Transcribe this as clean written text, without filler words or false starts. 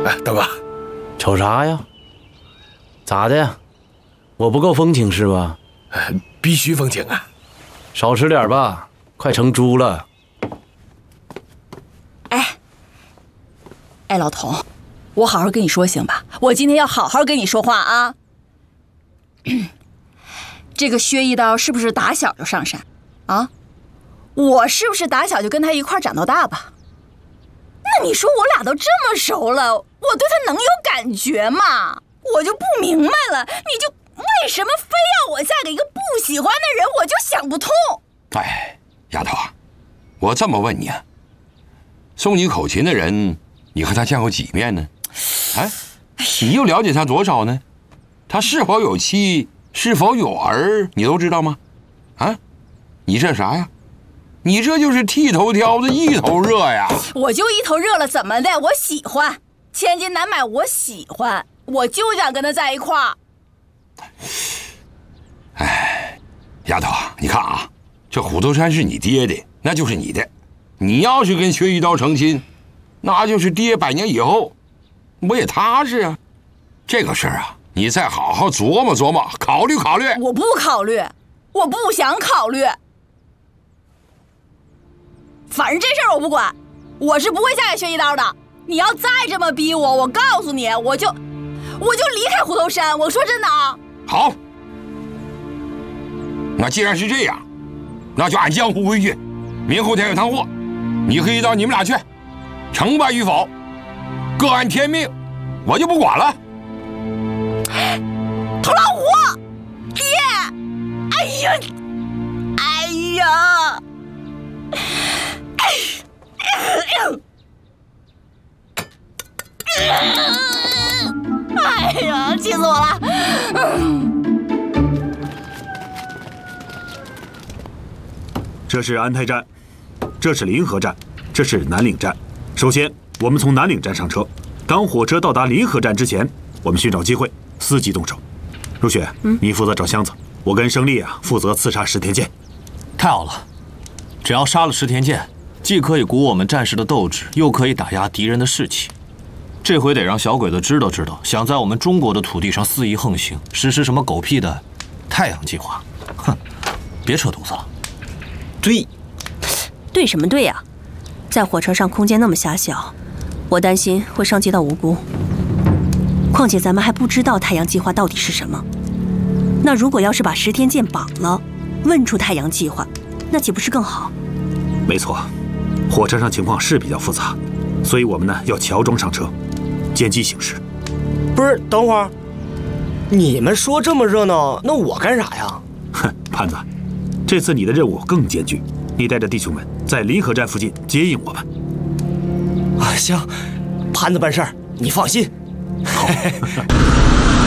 哎，大哥， 瞅啥呀？咋的？我不够风情是吧？ 必须风情啊！ 少吃点吧，快成猪了。 哎，老童，我好好跟你说行吧？我今天要好好跟你说话啊。这个薛一刀是不是打小就上山啊？我是不是打小就跟他一块长到大吧？那你说我俩都这么熟了，我对他能有感觉吗？我就不明白了，你就为什么非要我嫁给一个不喜欢的人，我就想不通。 哎，丫头啊，我这么问你啊，送你口琴的人，你和他见过几面呢？哎，你又了解他多少呢？他是否有妻，是否有儿，你都知道吗？啊，你这啥呀？你这就是剃头挑子一头热呀！ 我就一头热了，怎么的？我喜欢，千金难买，我喜欢，我就想跟他在一块儿。 哎，丫头啊，你看啊，这虎头山是你爹的，那就是你的。你要是跟薛一刀成亲，那就是爹100年以后，我也踏实啊。这个事儿啊，你再好好琢磨琢磨，考虑考虑。 我不考虑，我不想考虑。反正这事儿我不管，我是不会嫁给薛一刀的。你要再这么逼我，我告诉你，我就离开虎头山。我说真的啊。 好，那既然是这样，那就按江湖规矩，明后天有趟货，你和一刀你们俩去，成败与否，各按天命，我就不管了。 头老虎，爹，哎呀，哎呀！哎呀，气死我了！ 这是安泰站，这是临河站，这是南岭站。首先，我们从南岭站上车。当火车到达临河站之前，我们寻找机会伺机动手。如雪，你负责找箱子，我跟生力啊负责刺杀石田健。 太好了，只要杀了石田健，既可以鼓舞我们战士的斗志，又可以打压敌人的士气。这回得让小鬼子知道，想在我们中国的土地上肆意横行，实施什么狗屁的太阳计划。哼，别扯犊子了。 对什么对呀？在火车上空间那么狭小，我担心会伤及到无辜。况且咱们还不知道太阳计划到底是什么。那如果要是把石田健绑了，问出太阳计划，那岂不是更好？ 没错，火车上情况是比较复杂，所以我们呢要乔装上车，见机行事。 不是，等会儿，你们说这么热闹，那我干啥呀？ 哼，潘子，这次你的任务更艰巨，你带着弟兄们在临河站附近接应我们。 啊，行，潘子办事儿，你放心。 好。